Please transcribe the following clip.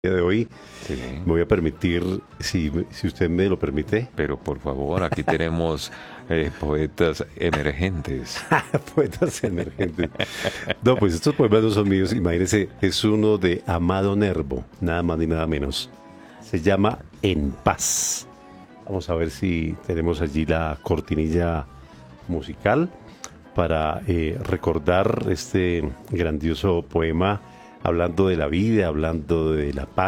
día de hoy Sí, me voy a permitir, si usted me lo permite, pero por favor, aquí tenemos poetas emergentes. poetas emergentes. No, pues estos poemas no son míos, imagínense, es uno de Amado Nervo, nada más ni nada menos. Se llama En Paz. Vamos a ver si tenemos allí la cortinilla musical para recordar este grandioso poema hablando de la vida, hablando de la paz.